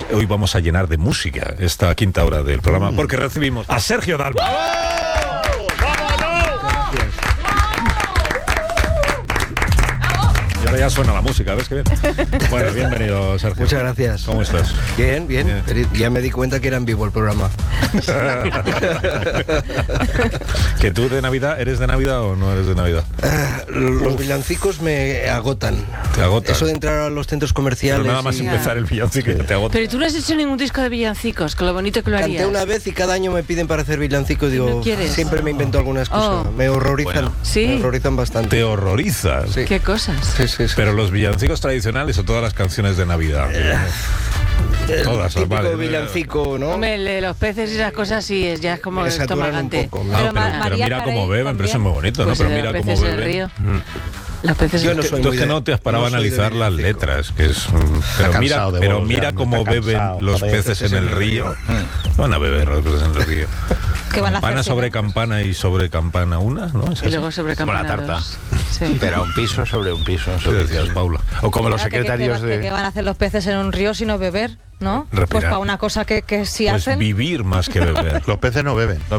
hoy vamos a llenar de música esta quinta hora del programa, porque recibimos a Sergio Dalma. Y ahora ya suena la música, ¿ves qué bien? Bueno, bienvenido, Sergio. Muchas gracias. ¿Cómo estás? Bien. Ya me di cuenta que era en vivo el programa. ¿Que tú de Navidad, eres de Navidad o no eres de Navidad? Los villancicos me agotan. Te agotan. Eso de entrar a los centros comerciales. Pero nada más empezar el villancico ya te agota. Pero tú no has hecho ningún disco de villancicos, con lo bonito que lo harías. Canté una vez y cada año me piden para hacer villancicos. Digo, ¿No quieres? siempre me invento alguna excusa. Me horrorizan. Bueno. ¿Sí? Me horrorizan bastante. Te horrorizas. Sí. ¿Qué cosas? Sí. Pero los villancicos tradicionales o todas las canciones de Navidad. Todas, el típico vale. villancico, ¿no? Hombre, el de los peces y esas cosas sí, ya es como Me saturan estomagante. un poco. No, pero María mira cómo Carey beben, pero eso es muy bonito, ¿no? Pues Pero de mira los cómo peces del beben. río. Los peces Yo del no río. soy Tú muy es que de- no te has parado a no soy de analizar las villancico. letras, que es... Pero mira cómo beben los peces en el río. Van a beber los peces en el río. ¿Qué van a Campana hacer? sobre campana y sobre campana una, ¿no? ¿Es Y así? luego sobre Como la campana tarta. dos. Sí. Pero un piso sobre un piso. ¿Qué Sobre decías, Paula? O como los Espérate, secretarios ¿qué de... van a hacer los peces en un río sino beber? ¿No? Respirar. Pues para una cosa que sí Pues hacen. vivir más que beber. Los peces no beben.